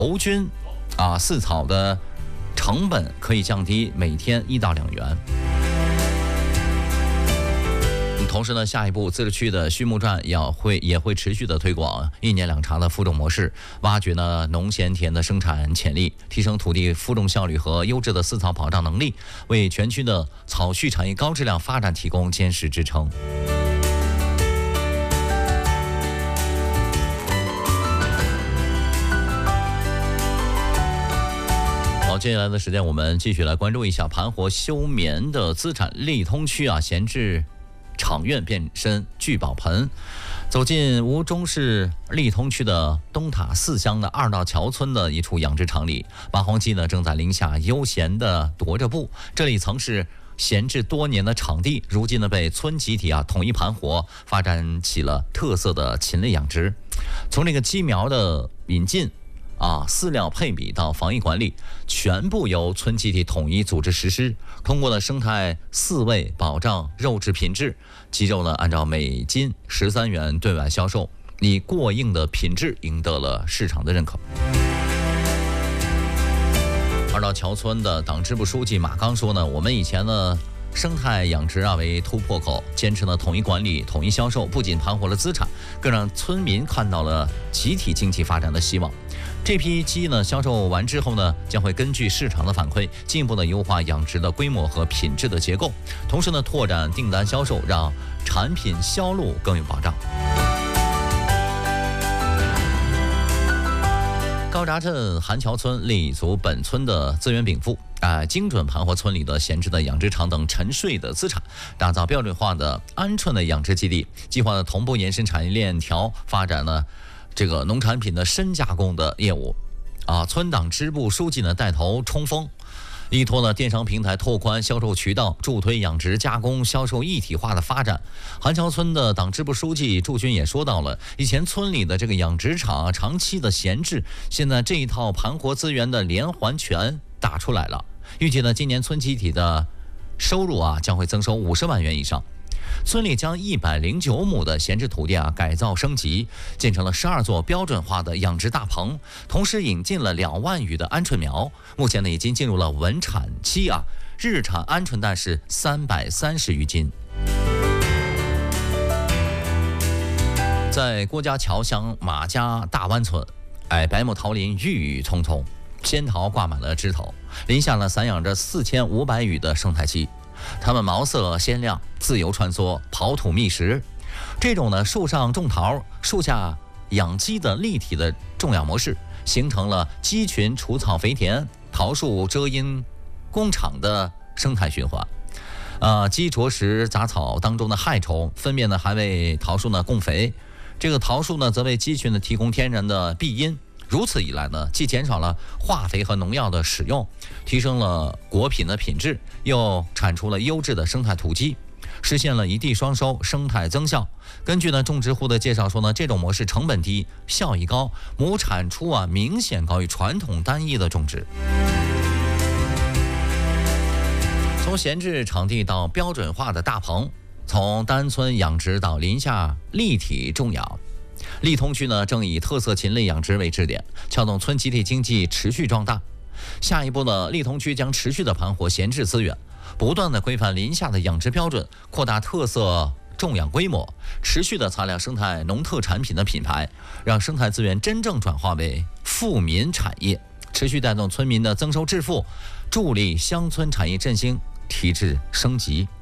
头均饲草的成本可以降低每天1到2元。同时呢，下一步自治区的畜牧站也会持续的推广1年2查的复种模式，挖掘呢农闲田的生产潜力，提升土地复种效率和优质的饲草保障能力，为全区的草畜产业高质量发展提供坚实支撑。好，接下来的时间我们继续来关注一下盘活休眠的资产。利通区闲置场院变身聚宝盆。走进吴中市利通区的东塔4乡的2道桥村的一处养殖场里，八黄鸡呢正在林下悠闲地踱着步。这里曾是闲置多年的场地，如今呢被村集体统一盘活，发展起了特色的禽类养殖。从这个鸡苗的引进饲料配比到防疫管理，全部由村集体统一组织实施。通过了生态饲喂保障肉质品质，鸡肉呢按照每斤13元对外销售，以过硬的品质赢得了市场的认可。2道桥村的党支部书记马刚说呢，我们以前呢生态养殖为突破口，坚持了统一管理、统一销售，不仅盘活了资产，更让村民看到了集体经济发展的希望。这批鸡呢销售完之后呢，将会根据市场的反馈，进一步的优化养殖的规模和品质的结构，同时呢拓展订单销售，让产品销路更有保障。高闸镇韩桥村立足本村的资源禀赋，精准盘活村里的闲置的养殖场等沉睡的资产，打造标准化的鹌鹑的养殖基地，计划的同步延伸产业链条，发展了这个农产品的深加工的业务。村党支部书记呢带头冲锋，依托了电商平台拓宽销售渠道，助推养殖加工销售一体化的发展。韩桥村的党支部书记祝军也说到了，以前村里的这个养殖场长期的闲置，现在这一套盘活资源的连环拳打出来了。预计呢今年村集体的收入将会增收50万元以上。村里将109亩的闲置土地改造升级，建成了12座标准化的养殖大棚，同时引进了2万余的鹌鹑苗。目前呢已经进入了稳产期日产鹌鹑蛋是330余斤。在郭家桥乡马家大湾村，百亩桃林郁郁葱葱，仙桃挂满了枝头，林下呢散养着4500余的生态鸡。它们毛色鲜亮，自由穿梭，刨土觅食。这种呢树上种桃，树下养鸡的立体的种养模式，形成了鸡群除草肥田、桃树遮阴工厂的生态循环。鸡啄食杂草当中的害虫，粪便呢还为桃树呢供肥，这个桃树呢则为鸡群呢提供天然的庇荫。如此一来呢，既减少了化肥和农药的使用，提升了果品的品质，又产出了优质的生态土鸡，实现了一地双收，生态增效。根据呢种植户的介绍说呢，这种模式成本低，效益高，亩产出明显高于传统单一的种植。从闲置场地到标准化的大棚，从单村养殖到林下立体种养，利通区呢正以特色禽类养殖为支点，撬动村集体经济持续壮大。下一步呢，利通区将持续的盘活闲置资源，不断的规范林下的养殖标准，扩大特色种养规模，持续的擦亮生态农特产品的品牌，让生态资源真正转化为富民产业，持续带动村民的增收致富，助力乡村产业振兴、提质升级。